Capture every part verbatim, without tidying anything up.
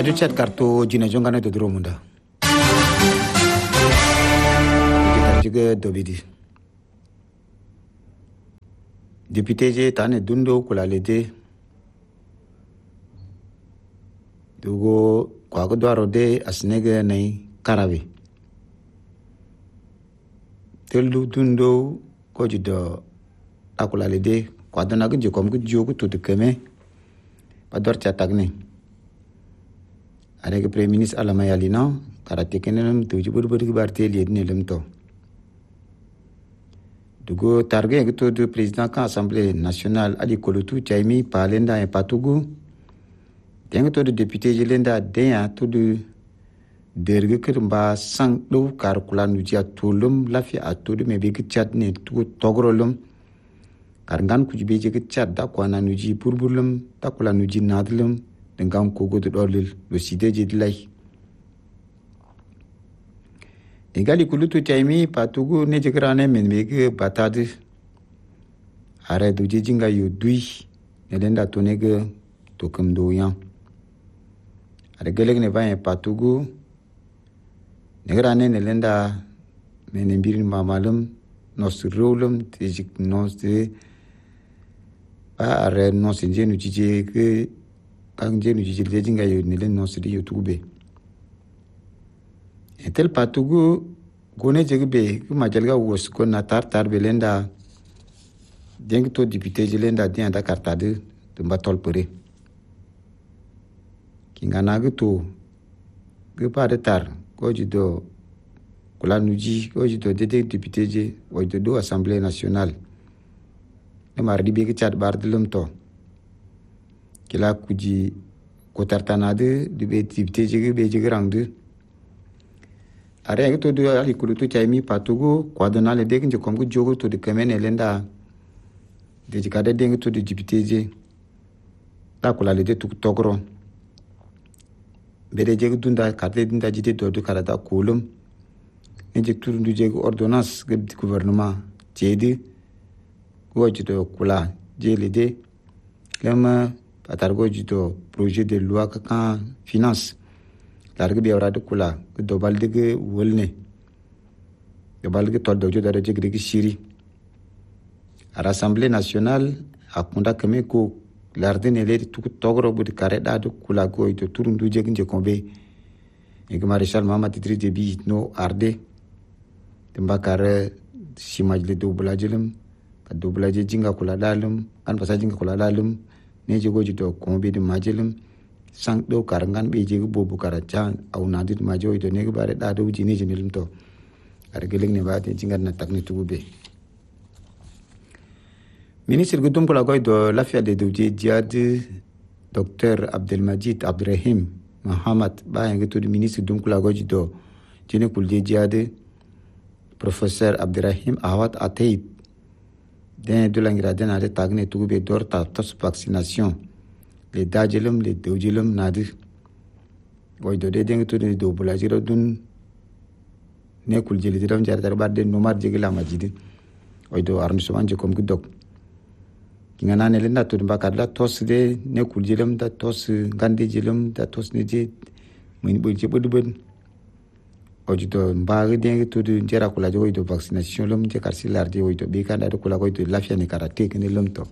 radio chat kartu jina jongana to dro munda kita juga dobidi député je tane dundo kula lede dugo kwa godwaro de asnege nei karabe telu dundo ko jido akula lede kwa dana gunje kom gujjo ku to de keme pador chatagne avec le Premier ministre Alamay Alina, karate kenelum tuju bur-bur ki barte lied nelum to. Dugo target gitu du président kan Assemblée nationale Ali Kolotu Chaimi Palenda et Patugu. Tengo to de député jelenda deya to de derge kirba sang do karkula nuji atulum lafi atudu mebe ki chat ne tu togrolum. Karngan kujibe je ki chat da kwana nuji burburlum takula nuji nadlum. Dengan kogo de dolil le side je dilai egali kulutu taimi patugu ne jegrane men mege batade are du jinga yu dui ne lenda tonege to kam do yan are geleg ne va patugu ne grane ne lenda men birin mamalum nos rolum tejik nos de are nos ingenu jije ke quand je nous dis que les gens ne les non se dit YouTube et tel patugu gone jegbe ku majalga wos ko na tar tar belenda deng to député jelenda dia da kartade de batol pere kingana gitu ge pa de tar ko jido kula nuji ko jido de député je o do assemblée nationale e mardi be ki chat bardlum to kila kuji kotartanade de député jege be jege rangde are to do ali kulutu chaimi patugo kwadona le dek nje komgu jogo to de kamene lenda de jikade deng to de député je ta kula le de tuk togro bere jege dunda karte dunda jide do do karata kolum nje turundu jege ordonnance ge gouvernement jedi ko jito kula je le de lama atargo jito projet de loi kan finance larga bi awrade kula do baldige wolne do baldige to do joda je grigi shiri à l'Assemblée nationale akunda kame ko larde ne le tu togro bud kare da do kula go to turundu je nje kombe e maréchal Mamadou Idriss Déby no arde temba kare simajle do blajelum ka do blaje jinga kula dalum an pasa jinga kula dalum ne je goji to kombe de majelum sang do karangan be je bobu karacha au nadit majo to ne bare da do jini jinilum to ar geleng ne ba te jinga na takni tubube ministre gudum ko la goy do l'affaire de doudie diad docteur Abdelmajid Abdrahim Mohamed ba ngi to ministre dum ko la goji do jene kul je diad professeur Abdrahim Awad Atayib den de langira den ade tagne tubube dorta tos vaccination le dajelum le dojilum nadi boy do de den to de do bulajiro dun ne kul jeli dam jar dar badde no mar jegila majidi oy do arrondissement je kom gudok kinga nane le natu bakar la tos de ne kul jelam da tos gande jelam da tos ne je min bo je bodu ben oy do mbaagi den to de jara kula jo do vaccination lum je karsi lardi oy do be kan da kula ko do lafia ni karate ken lum to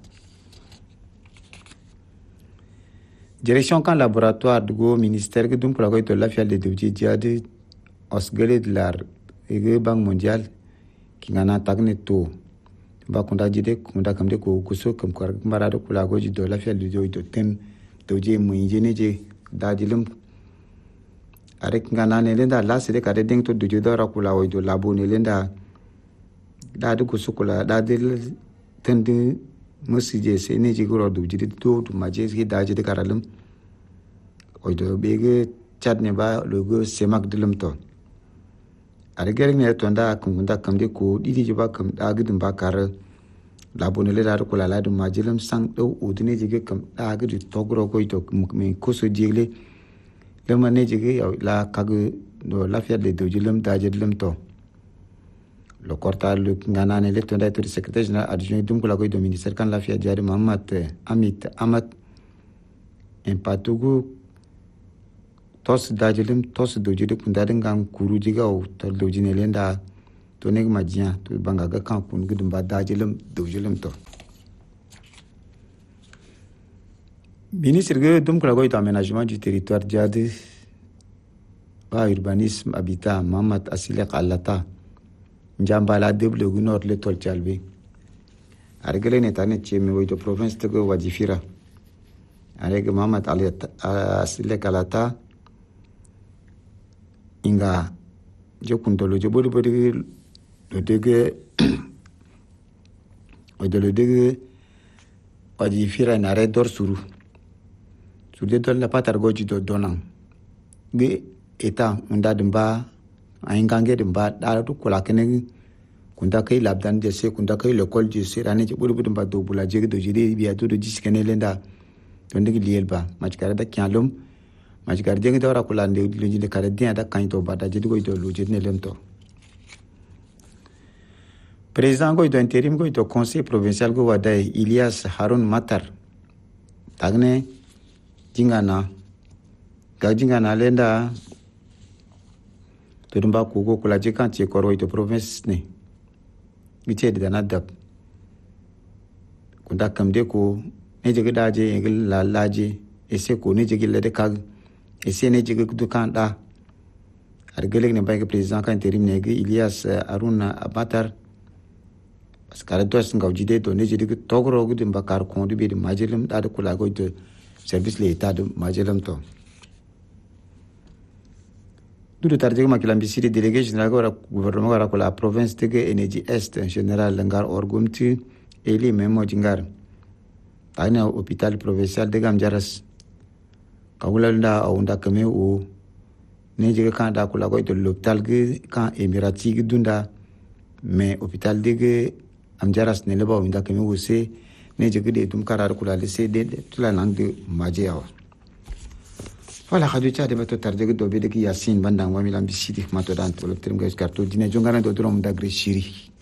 direction kan laboratoire du ministère que dum kula ko do lafia de doji diade osgele de lar ege bank mondial kinga na tagne to ba kunda jide kunda kamde ko kuso kam kar mara do kula go do lafia de do tem doji mu injene je dajilum are kinga na ne lenda la sede kade ding to do do ra kula o do labo ne lenda da do kuso kula da de tende musije se ne je goro do jide to to maje ki da jide karalum o do bege chat ne ba logo semak dilum to are gering ne to nda kunda kamde ko didi je ba kam da gidin ba kar labo ne le da ko la da majilum sang do udine je kam da gidi togro ko to me ko so jegle le mane je la kag do la fiat de dojilum da jedlum to le cortal le nganane le tonda to secrétaire général adjoint dum ko la ko do ministère kan la fiat diade Mamat Amit Amat en patugu tos dajilim tos dojide kunda dingan kuru jiga o to dojine lenda to ne majiya to banga ga kan kun gudun ba dajilim dojilim to ministre ge dum kala goita aménagement du territoire jadi ba urbanisme habitat Mamat Asile Kalata njambala deble gunor le tol chalbe argele ne tane cheme woito province to go wajifira arege Mamat Asile Kalata inga je kuntolo je bodu bodu le dege o de le dege wajifira na redor suru surde dol la patar goji do donan ge eta unda dimba aingange dimba da to kula kene kunda kai labdan je se kunda kai l'école je se rane je bodu bodu ba do bula je do jide biya to do jiskene lenda to ndigi lielba majkara da kyalum majkar je ngita wara kula nde lunji le kare dia da kan to bada je go do luje ne lento président go do intérim go do conseil provincial go wada Ilyas Harun Matar tagne jingana ga jingana lenda to dumba ko go kula je kan ti koro to province ne gite da na dab kunda kamde ko ne je gida je ngil la laje ese ko ne je gilla de kag ese ne je gudu kan da ar geleg ne bay président kan intérim ne ge Ilyas Aruna Abatar askara dos ngawjide to ne je de togro gudu mbakar ko du be de majelim da de kula go de service l'état de majelim to du tarjega makila mbisiri délégué général go gouvernement gara ko la province de Energy Est en général ngar orgumti eli memo jingar tayna hôpital provincial de Gamjaras kawulanda awunda kame o ne jega kan da kula go to l'hôpital ge kan emirati ge dunda mais hôpital de Amjaras ne leba winda kame o se ne jega de tum karar kula le C D tula langue majeawa wala khadu cha de bato tarjega do be de Yasin bandang wa milam bisidi mato dan to le trim ge karto dine jongana do drom dagre shiri